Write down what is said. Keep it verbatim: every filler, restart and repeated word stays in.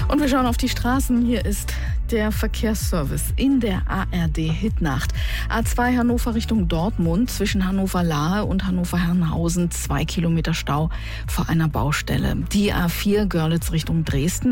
Und wir schauen auf die Straßen. Hier ist der Verkehrsservice in der A R D-Hitnacht. A zwei Hannover Richtung Dortmund, zwischen Hannover-Lahe und Hannover-Herrenhausen, zwei Kilometer Stau vor einer Baustelle. Die A vier Görlitz Richtung Dresden.